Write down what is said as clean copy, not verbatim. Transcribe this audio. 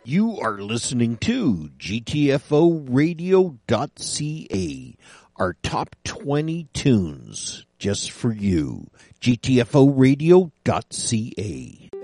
You are listening to GTFOradio.ca, our top 20 tunes just for you. GTFOradio.ca.